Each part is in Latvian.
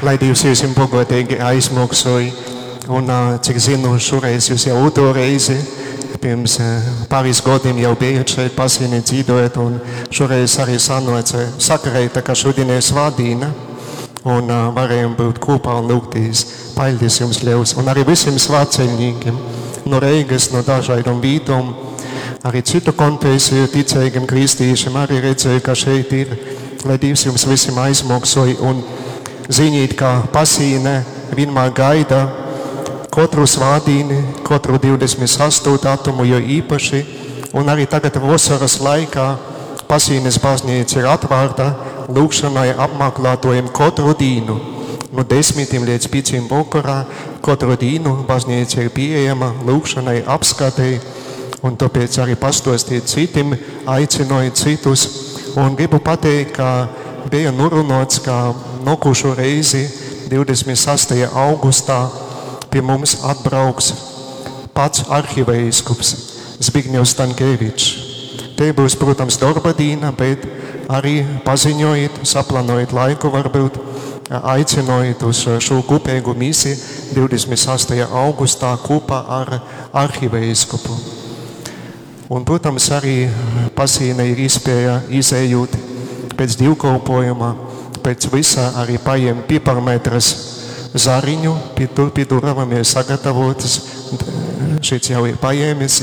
Lai Dievs jūs bagotīgi aizmoksoja, un cik zinu, šoreiz jūs jau otro reizi, pirms pāris gadiem jau bijat šeit pasīni dzīvojat, un šoreiz arī sanoca sakarēta, ka šodien ir svādīna, un varējām būt kopā un lūgtīs. Paldies jums, Ļevs, un arī visiem svētceļniekiem, no Reigas, no dažādām vītām, arī citu konfesiju ticīgiem kristīšiem, arī redzēju, ka šeit ir, lai Dievs jums visiem aizmoksoja, un ziniet, ka pasīne vienmēr gaida katru svādīni, katru 28. datumu, jo īpaši, un arī tagad vasaras laikā pasīnes baznīca ir atvērta lūkšanai apmeklētājiem katru dienu. No 10 līdz 5 vakarā katru dienu baznīca ir pieejama lūkšanai, apskatei, un tāpēc arī pastāstīt citiem, aicinot citus. Un gribu pateikt, ka bija norunāts, ka nākošo reizi 26. augustā pie mums atbrauks pats arhivējskups Zbigņevs Stankēvičs. Te būs, protams, darba diena, bet arī paziņojot, saplānojot laiku, varbūt aicinojot uz šo kopīgu misiju 26. augustā kopā ar arhivējskupu. Un, protams, arī pasīne ir iespēja izējot pēc divkalpojuma, pēc visā arī paiem piparmetras zariņu, pie durvām ir sagatavotas, šeit jau ir paēmis,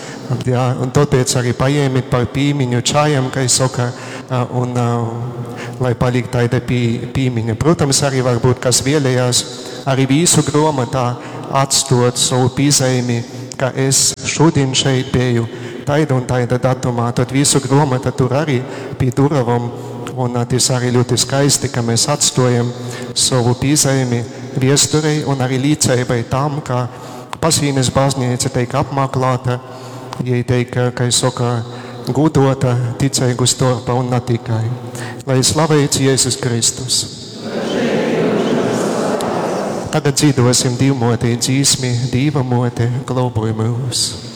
un tāpēc arī paēmit par pīmiņu čājam, kā es saka, un lai paliek tāda pīmiņa. Protams, arī varbūt, kas vēlējās arī visu grāmatā atstot savu pīzēmi, ka es šodien šeit biju taida un taida datumā, tad visu grāmatu tur arī pie durvām, un tas arī ļoti skaisti, ka mēs atstojam savu pīzēmi viesturei un arī līdzēbai tam, ka pasīnes baznīca tiek apmeklēta, ja tiek, kā es saku, gudota ticīgu starpā un ne tikai. Lai slavēts Jēzus Kristus. Tagad dzīvosim divmotī dzīsmi, Dieva mote, globoja mūs.